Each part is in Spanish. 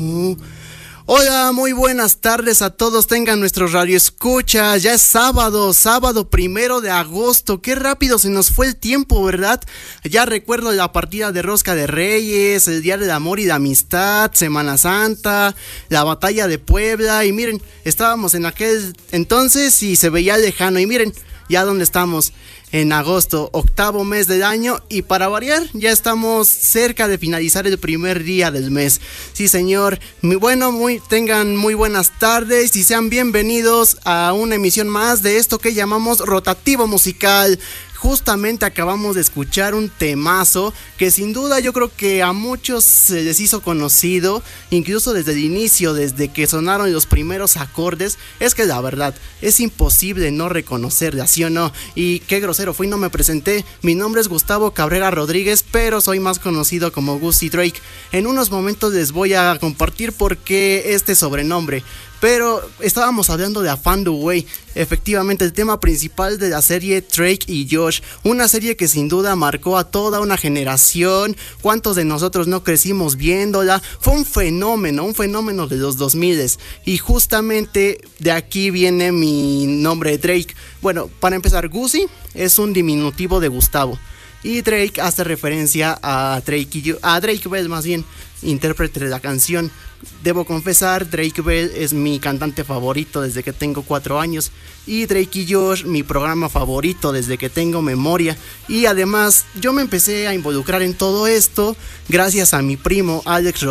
Hola, muy buenas tardes a todos, tengan nuestro radio escucha, ya es sábado 1 de agosto, qué rápido se nos fue el tiempo, ¿verdad? Ya recuerdo la partida de Rosca de Reyes, el Día del Amor y la Amistad, Semana Santa, la Batalla de Puebla, y miren, estábamos en aquel entonces y se veía lejano, y miren, ya donde estamos, en agosto, 8º mes del año, y para variar, ya estamos cerca de finalizar el primer día del mes. Sí, señor. Tengan muy buenas tardes y sean bienvenidos a una emisión más de esto que llamamos Rotativo Musical. Justamente acabamos de escuchar un temazo que sin duda yo creo que a muchos se les hizo conocido, incluso desde el inicio, desde que sonaron los primeros acordes. Es que la verdad, es imposible no reconocerla, ¿sí o no? Y qué grosero fui, no me presenté. Mi nombre es Gustavo Cabrera Rodríguez, pero soy más conocido como Gusty Drake. En unos momentos les voy a compartir por qué este sobrenombre. Pero estábamos hablando de A Found a Way, efectivamente el tema principal de la serie Drake y Josh, una serie que sin duda marcó a toda una generación. ¿Cuántos de nosotros no crecimos viéndola? Fue un fenómeno de los 2000, y justamente de aquí viene mi nombre Drake. Bueno, para empezar, Gusty es un diminutivo de Gustavo, y Drake hace referencia a Drake Bell, más bien, intérprete de la canción. Debo confesar, Drake Bell es mi cantante favorito desde que tengo 4 años, y Drake y Josh mi programa favorito desde que tengo memoria. Y además yo me empecé a involucrar en todo esto gracias a mi primo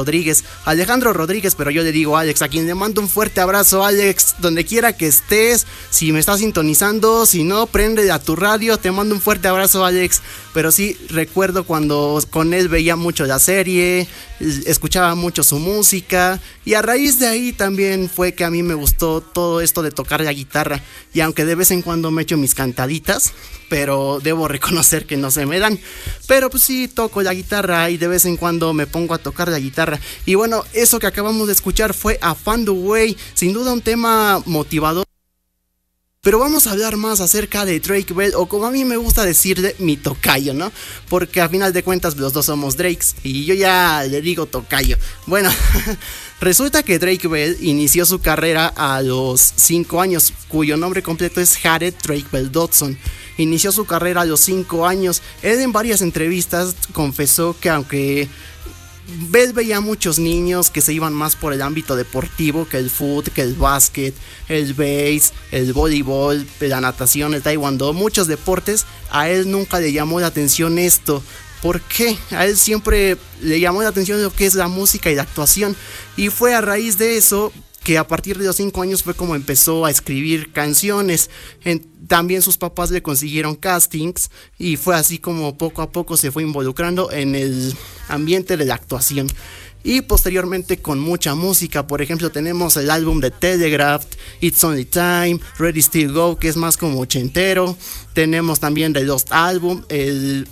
Alejandro Rodríguez, pero yo le digo Alex, a quien le mando un fuerte abrazo. Alex, donde quiera que estés, si me estás sintonizando, si no, prende a tu radio, te mando un fuerte abrazo, Alex. Pero sí, recuerdo cuando con él veía mucho la serie, escuchaba mucho su música, y a raíz de ahí también fue que a mí me gustó todo esto de tocar la guitarra. Y aunque de vez en cuando me echo mis cantaditas, pero debo reconocer que no se me dan, pero pues sí toco la guitarra y de vez en cuando me pongo a tocar la guitarra. Y bueno, eso que acabamos de escuchar fue A Found a Way, sin duda un tema motivador. Pero vamos a hablar más acerca de Drake Bell, o como a mí me gusta decirle, mi tocayo, ¿no? Porque a final de cuentas los dos somos Drakes y yo ya le digo tocayo. Bueno, resulta que Drake Bell inició su carrera a los 5 años, cuyo nombre completo es Jared Drake Bell Dodson. Inició su carrera a los 5 años. Él en varias entrevistas confesó que aunque Bell veía muchos niños que se iban más por el ámbito deportivo, que el fútbol, que el básquet, el base, el voleibol, la natación, el taekwondo, muchos deportes, a él nunca le llamó la atención esto. ¿Por qué? A él siempre le llamó la atención lo que es la música y la actuación, y fue a raíz de eso que a partir de los 5 años fue como empezó a escribir canciones. También sus papás le consiguieron castings, y fue así como poco a poco se fue involucrando en el ambiente de la actuación. Y posteriormente con mucha música, por ejemplo tenemos el álbum de Telegraph, It's Only Time, Ready Still Go, que es más como ochentero. Tenemos también The Lost Album, el